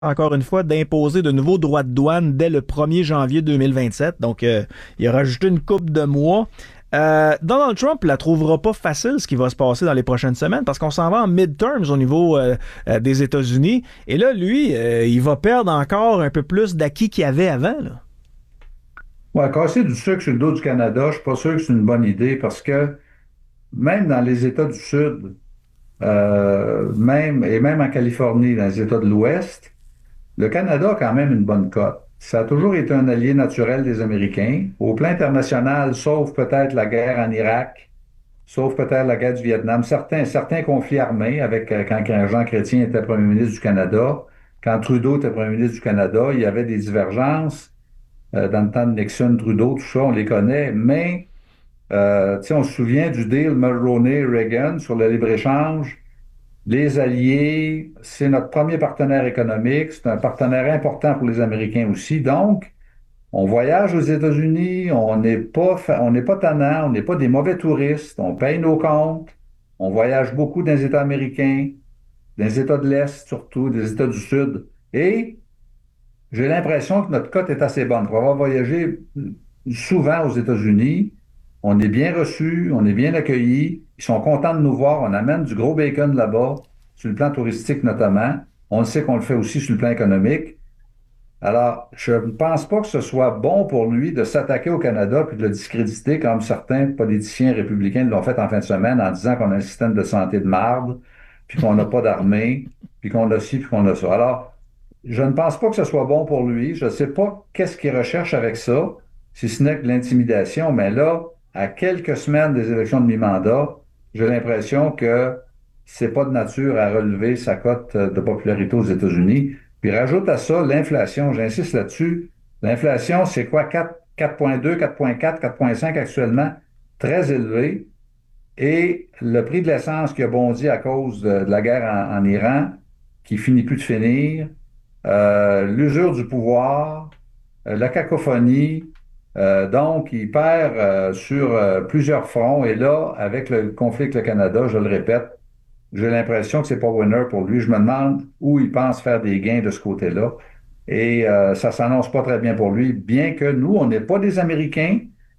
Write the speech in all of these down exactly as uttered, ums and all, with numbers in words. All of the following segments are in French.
encore une fois, d'imposer de nouveaux droits de douane dès le premier janvier deux mille vingt-sept. Donc, euh, il a rajouté une couple de mois. Euh, Donald Trump la trouvera pas facile ce qui va se passer dans les prochaines semaines parce qu'on s'en va en midterms au niveau euh, euh, des États-Unis. Et là, lui, euh, il va perdre encore un peu plus d'acquis qu'il y avait avant, là. Ouais, casser du sucre sur le dos du Canada, je suis pas sûr que c'est une bonne idée parce que même dans les États du Sud, euh, même, et même en Californie, dans les États de l'Ouest, le Canada a quand même une bonne cote. Ça a toujours été un allié naturel des Américains. Au plan international, sauf peut-être la guerre en Irak, sauf peut-être la guerre du Vietnam, certains, certains conflits armés avec euh, quand Jean Chrétien était premier ministre du Canada, quand Trudeau était premier ministre du Canada, il y avait des divergences euh, dans le temps de Nixon, Trudeau, tout ça, on les connaît, mais euh, tu sais, on se souvient du deal Mulroney-Reagan sur le libre-échange. Les Alliés, c'est notre premier partenaire économique, c'est un partenaire important pour les Américains aussi. Donc, on voyage aux États-Unis, on n'est pas, fa- on n'est pas tannant, on n'est pas des mauvais touristes, on paye nos comptes, on voyage beaucoup dans les États américains, dans les États de l'Est surtout, des États du Sud. Et j'ai l'impression que notre cote est assez bonne. Pour avoir voyagé souvent aux États-Unis, on est bien reçus, on est bien accueillis, ils sont contents de nous voir, on amène du gros bacon là-bas, sur le plan touristique notamment. On le sait qu'on le fait aussi sur le plan économique. Alors, je ne pense pas que ce soit bon pour lui de s'attaquer au Canada puis de le discréditer comme certains politiciens républicains l'ont fait en fin de semaine en disant qu'on a un système de santé de marde, puis qu'on n'a pas d'armée, puis qu'on a ci, puis qu'on a ça. Alors, je ne pense pas que ce soit bon pour lui. Je ne sais pas qu'est-ce qu'il recherche avec ça, si ce n'est que de l'intimidation, mais là, à quelques semaines des élections de mi-mandat, j'ai l'impression que c'est pas de nature à relever sa cote de popularité aux États-Unis. Puis rajoute à ça l'inflation, j'insiste là-dessus. L'inflation, c'est quoi? quatre, quatre virgule deux, quatre virgule quatre, quatre virgule cinq actuellement, très élevé. Et le prix de l'essence qui a bondi à cause de, de la guerre en, en Iran, qui finit plus de finir, euh, l'usure du pouvoir, euh, la cacophonie. Euh, donc, il perd euh, sur euh, plusieurs fronts. Et là, avec le conflit avec le Canada, je le répète, j'ai l'impression que c'est pas winner pour lui. Je me demande où il pense faire des gains de ce côté-là. Et euh, ça s'annonce pas très bien pour lui, bien que nous, on n'est pas des Américains.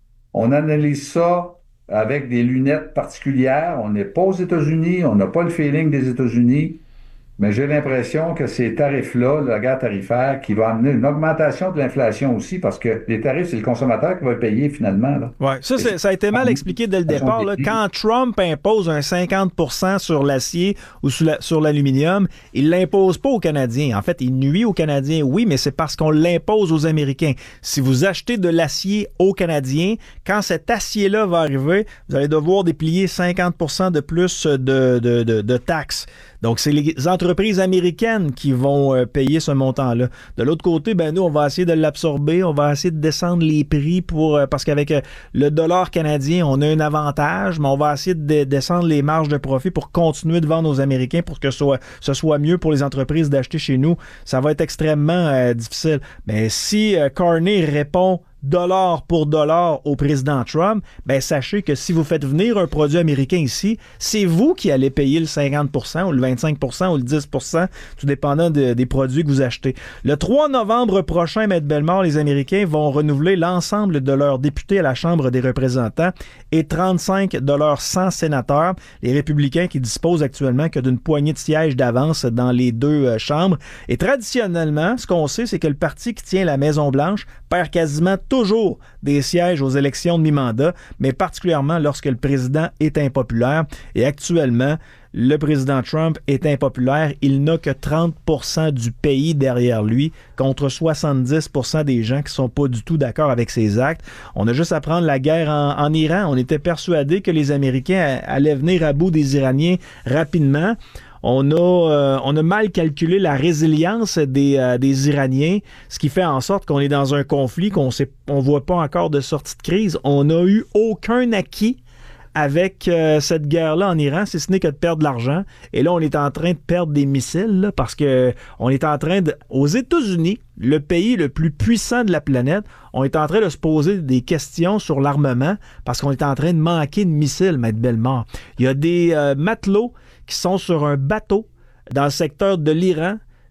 On analyse ça avec des lunettes particulières. On n'est pas aux États-Unis, on n'a pas le feeling des États-Unis. Mais j'ai l'impression que ces tarifs-là, la guerre tarifaire, qui va amener une augmentation de l'inflation aussi, parce que les tarifs, c'est le consommateur qui va le payer finalement, là. Ouais, ça, Et c'est c'est- ça a été mal une expliqué dès le augmentation départ, des là. prix. Quand Trump impose un cinquante pour cent sur l'acier ou sur la- sur l'aluminium, il l'impose pas aux Canadiens. En fait, il nuit aux Canadiens, oui, mais c'est parce qu'on l'impose aux Américains. Si vous achetez de l'acier aux Canadiens, quand cet acier-là va arriver, vous allez devoir déplier cinquante pour cent de plus de, de, de, de taxes. Donc, c'est les entreprises américaines qui vont euh, payer ce montant-là. De l'autre côté, ben nous, on va essayer de l'absorber, on va essayer de descendre les prix pour euh, parce qu'avec euh, le dollar canadien, on a un avantage, mais on va essayer de de descendre les marges de profit pour continuer de vendre aux Américains pour que ce soit, ce soit mieux pour les entreprises d'acheter chez nous. Ça va être extrêmement euh, difficile. Mais si euh, Carney répond dollar pour dollar au président Trump, ben sachez que si vous faites venir un produit américain ici, c'est vous qui allez payer le cinquante pour cent ou le vingt-cinq pour cent ou le dix pour cent, tout dépendant de- des produits que vous achetez. Le trois novembre prochain, Maître Bellemare, les Américains vont renouveler l'ensemble de leurs députés à la Chambre des représentants et trente-cinq de leurs cent sénateurs, les républicains qui disposent actuellement que d'une poignée de sièges d'avance dans les deux euh, chambres. Et traditionnellement, ce qu'on sait, c'est que le parti qui tient la Maison-Blanche perd quasiment toujours des sièges aux élections de mi-mandat, mais particulièrement lorsque le président est impopulaire. Et actuellement, le président Trump est impopulaire. Il n'a que trente pour cent du pays derrière lui, contre soixante-dix pour cent des gens qui ne sont pas du tout d'accord avec ses actes. On a juste à prendre la guerre en, en Iran. On était persuadé que les Américains allaient venir à bout des Iraniens rapidement. On a, euh, on a mal calculé la résilience des, euh, des Iraniens, ce qui fait en sorte qu'on est dans un conflit, qu'on ne voit pas encore de sortie de crise. On n'a eu aucun acquis avec euh, cette guerre-là en Iran, si ce n'est que de perdre de l'argent. Et là, on est en train de perdre des missiles, là, parce que on est en train de... Aux États-Unis, le pays le plus puissant de la planète, on est en train de se poser des questions sur l'armement, parce qu'on est en train de manquer de missiles, Maître Bellemare. Il y a des euh, matelots qui sont sur un bateau dans le secteur de l'Iran,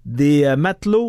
des euh, matelots